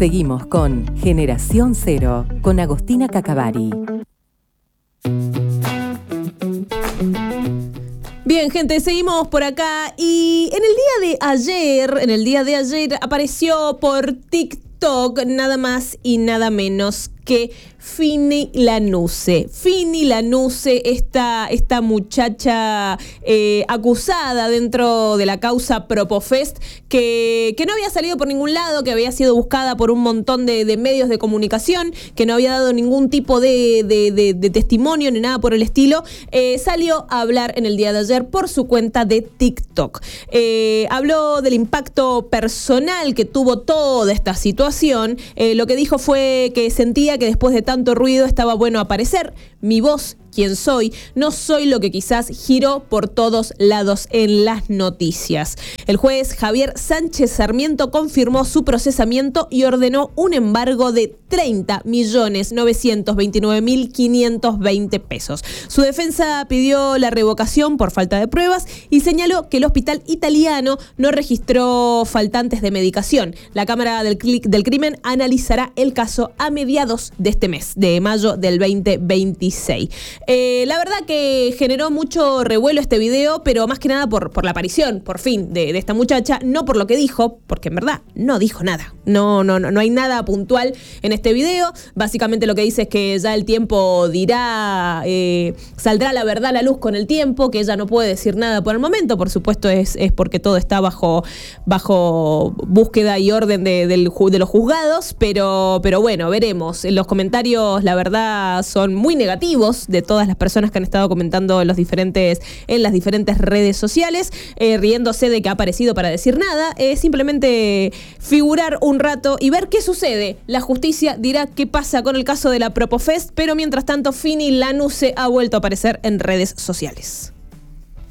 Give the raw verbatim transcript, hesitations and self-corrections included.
Seguimos con Generación Cero, con Agostina Cacavari. Bien, gente, seguimos por acá y en el día de ayer, en el día de ayer apareció por TikTok nada más y nada menos que Fini Lanuse. Fini Lanuse, esta, esta muchacha eh, acusada dentro de la causa Propofest, que, que no había salido por ningún lado, que había sido buscada por un montón de, de medios de comunicación, que no había dado ningún tipo de, de, de, de testimonio ni nada por el estilo, eh, salió a hablar en el día de ayer por su cuenta de TikTok. Eh, habló del impacto personal que tuvo toda esta situación. Eh, lo que dijo fue que sentía que después de tanto ruido estaba bueno aparecer. Mi voz, quién soy, no soy lo que quizás giró por todos lados en las noticias. El juez Javier Sánchez Sarmiento confirmó su procesamiento y ordenó un embargo de treinta millones novecientos veintinueve mil quinientos veinte pesos. Su defensa pidió la revocación por falta de pruebas y señaló que el hospital italiano no registró faltantes de medicación. La Cámara del, del Crimen analizará el caso a mediados de este mes, de mayo del veinte veintiséis. Eh, la verdad que generó mucho revuelo este video, pero más que nada por, por la aparición, por fin, de, de esta muchacha, no por lo que dijo, porque en verdad no dijo nada. No, no, no, no hay nada puntual en este video. Básicamente lo que dice es que ya el tiempo dirá, eh, saldrá la verdad a la luz con el tiempo, que ella no puede decir nada por el momento. Por supuesto es, es porque todo está bajo, bajo búsqueda y orden de, del, de los juzgados, pero, pero bueno, veremos. Los comentarios, la verdad, son muy negativos de todas las personas que han estado comentando en, los diferentes, en las diferentes redes sociales, eh, riéndose de que ha aparecido para decir nada. Es simplemente figurar un rato y ver qué sucede. La justicia dirá qué pasa con el caso de la Propofest, pero mientras tanto Fini Lanuse ha vuelto a aparecer en redes sociales.